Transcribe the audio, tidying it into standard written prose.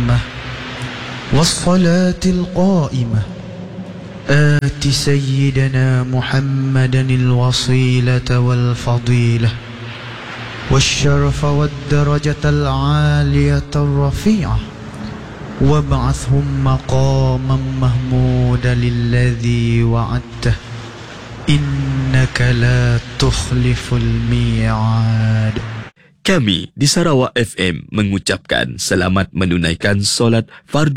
التامة والصلاة القائمة آت سيدنا محمدا الوصيلة والفضيلة والشرف والدرجة العالية الرفيعة وابعثهم مقاما محمودا الذي وعدته إنك لا تخلف الميعاد. Kami di Sarawak FM mengucapkan selamat menunaikan solat fardu